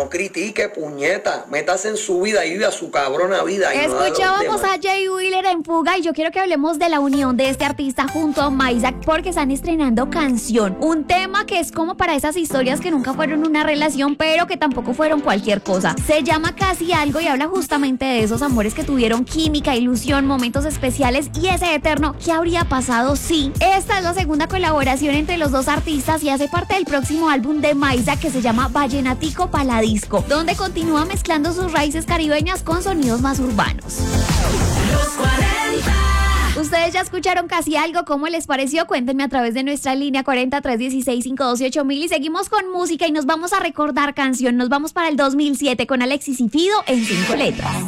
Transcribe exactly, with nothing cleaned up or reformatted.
no critique, puñeta. Métase en su vida y vive a su cabrona vida. Y Escuchábamos no a Jay Wheeler en Fuga y yo quiero que hablemos de la unión de este artista junto a Maysak porque están estrenando canción. Un tema que es como para esas historias que nunca fueron una relación, pero que tampoco fueron cualquier cosa. Se llama Casi Algo y habla justamente de esos amores que tuvieron química, ilusión, momentos especiales y ese eterno ¿qué habría pasado si? Esta es la segunda colaboración entre los dos artistas y hace parte del próximo álbum de Maysak que se llama Vallenatico Paladisco, donde continúa mezclando sus raíces caribeñas con sonidos más urbanos. Los cuarenta. Ustedes ya escucharon Casi Algo, ¿cómo les pareció? Cuéntenme a través de nuestra línea cuarenta, trescientos dieciséis, quinientos dieciocho mil y seguimos con música y nos vamos a recordar canción. Nos vamos para el dos mil siete con Alexis y Fido en Cinco Letras.